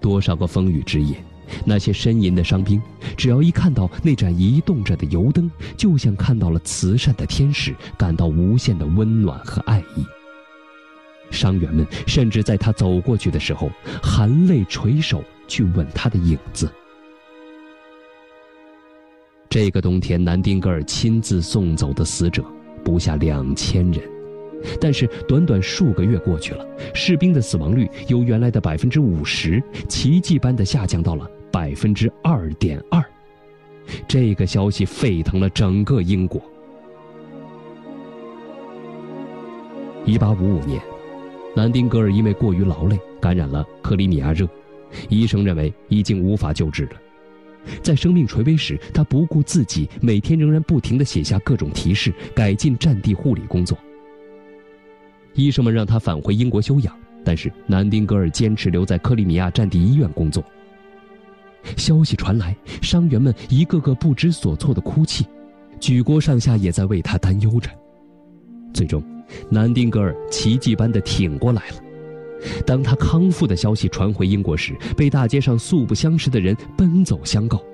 多少个风雨之夜，那些呻吟的伤兵，只要一看到那盏移动着的油灯，就像看到了慈善的天使，感到无限的温暖和爱意。伤员们甚至在他走过去的时候，含泪垂手去吻他的影子。这个冬天，南丁格尔亲自送走的死者不下2000人，但是短短数个月过去了，士兵的死亡率由原来的50%奇迹般地下降到了2.2%。这个消息沸腾了整个英国。1855年，南丁格尔因为过于劳累感染了克里米亚热，医生认为已经无法救治了。在生命垂危时，他不顾自己，每天仍然不停地写下各种提示，改进战地护理工作。医生们让他返回英国休养，但是南丁格尔坚持留在克里米亚战地医院工作。消息传来，伤员们一个个不知所措地哭泣，举国上下也在为他担忧着。最终，南丁格尔奇迹般地挺过来了。当他康复的消息传回英国时，被大街上素不相识的人奔走相告。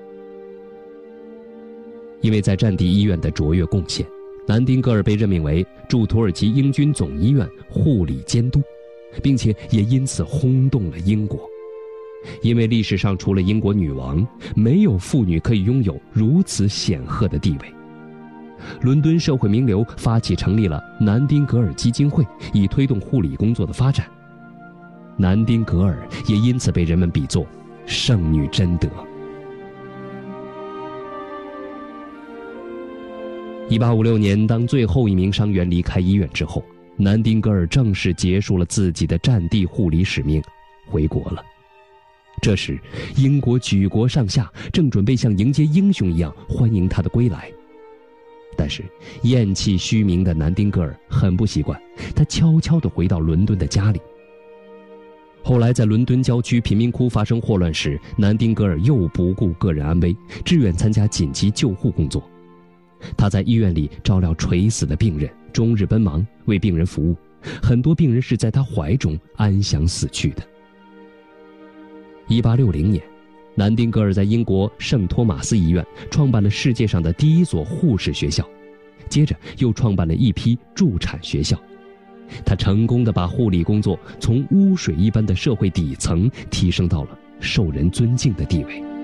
因为在战地医院的卓越贡献，南丁格尔被任命为驻土耳其英军总医院护理监督，并且也因此轰动了英国。因为历史上除了英国女王，没有妇女可以拥有如此显赫的地位。伦敦社会名流发起成立了南丁格尔基金会，以推动护理工作的发展。南丁格尔也因此被人们比作圣女贞德。1856年，当最后一名伤员离开医院之后，南丁格尔正式结束了自己的战地护理使命，回国了。这时，英国举国上下正准备像迎接英雄一样欢迎他的归来。但是厌气虚名的南丁格尔很不习惯，他悄悄地回到伦敦的家里。后来在伦敦郊区贫民窟发生霍乱时，南丁格尔又不顾个人安危，志愿参加紧急救护工作。他在医院里照料垂死的病人，终日奔忙，为病人服务。很多病人是在他怀中安详死去的。1860年，南丁格尔在英国圣托马斯医院创办了世界上的第一所护士学校，接着又创办了一批助产学校。他成功地把护理工作从污水一般的社会底层提升到了受人尊敬的地位。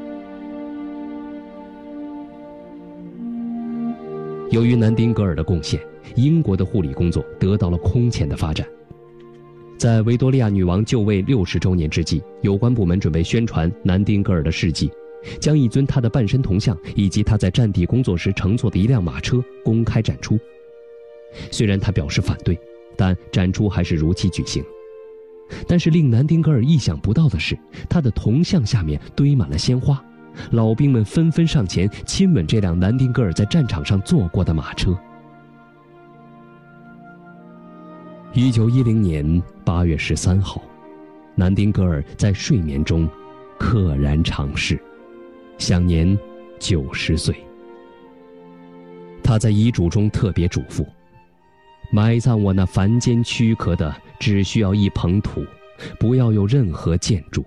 由于南丁格尔的贡献，英国的护理工作得到了空前的发展。在维多利亚女王就位60周年之际，有关部门准备宣传南丁格尔的事迹，将一尊他的半身铜像以及他在战地工作时乘坐的一辆马车公开展出。虽然他表示反对，但展出还是如期举行。但是令南丁格尔意想不到的是，他的铜像下面堆满了鲜花，老兵们纷纷上前亲吻这辆南丁格尔在战场上坐过的马车。1910年8月13号，南丁格尔在睡眠中溘然长逝，享年90岁。他在遗嘱中特别嘱咐：埋葬我那凡间躯壳的只需要一捧土，不要有任何建筑。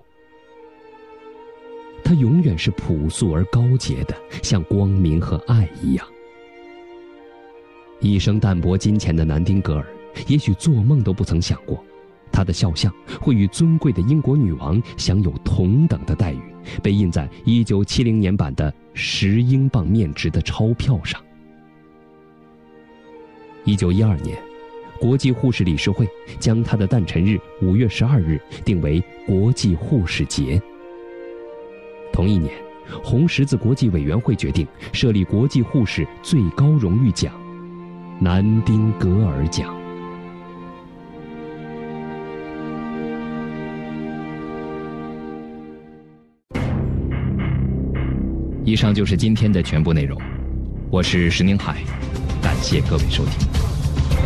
它永远是朴素而高洁的，像光明和爱一样。一生淡泊金钱的南丁格尔，也许做梦都不曾想过，他的肖像会与尊贵的英国女王享有同等的待遇，被印在1970年版的10英镑面值的钞票上。1912年，国际护士理事会将他的诞辰日5月12日定为国际护士节。同一年，红十字国际委员会决定设立国际护士最高荣誉奖——南丁格尔奖。以上就是今天的全部内容，我是石宁海，感谢各位收听。